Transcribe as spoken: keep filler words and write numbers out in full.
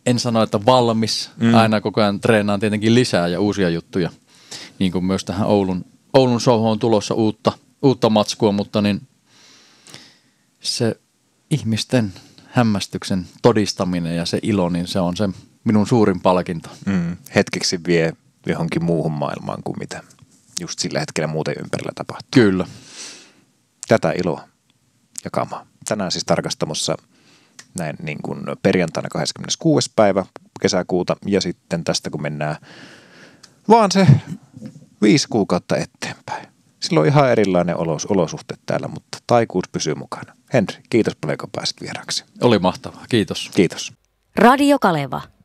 en sano, että valmis. Mm. Aina koko ajan treenaan tietenkin lisää ja uusia juttuja. Niin kuin myös tähän Oulun, Oulun showhon on tulossa uutta, uutta matskua, mutta niin se ihmisten hämmästyksen todistaminen ja se ilo, niin se on se minun suurin palkinto. Mm. Hetkeksi vie johonkin muuhun maailmaan kuin mitä just sillä hetkellä muuten ympärillä tapahtuu. Kyllä. Tätä iloa jakamaan. Tänään siis tarkastamossa näin niin kuin perjantaina kahdeskymmeneskuudes päivä kesäkuuta ja sitten tästä kun mennään vaan se viisi kuukautta eteenpäin. Silloin on ihan erilainen olos, olosuhteet täällä, mutta taikuus pysyy mukana. Henri, kiitos paljon kun pääsit vieraksi. Oli mahtavaa, kiitos. Kiitos. Radio Kaleva.